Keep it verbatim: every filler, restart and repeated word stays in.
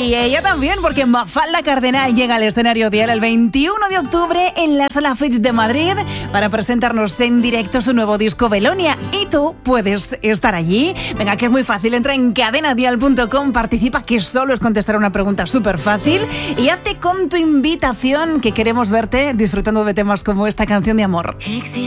Y ella también, porque Mafalda Cardenal llega al escenario Dial el veintiuno de octubre en la Sala Fitch de Madrid para presentarnos en directo su nuevo disco Belonia. Y tú puedes estar allí. Venga, que es muy fácil. Entra en cadena dial punto com, participa, que solo es contestar una pregunta súper fácil, y hazte con tu invitación, que queremos verte disfrutando de temas como esta canción de amor.